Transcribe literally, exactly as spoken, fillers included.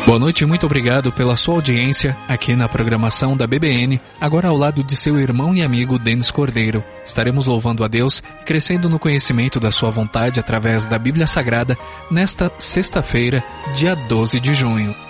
Boa noite e muito obrigado pela sua audiência aqui na programação da B B N, agora ao lado de seu irmão e amigo Denis Cordeiro. Estaremos louvando a Deus e crescendo no conhecimento da sua vontade através da Bíblia Sagrada nesta sexta-feira, dia doze de junho.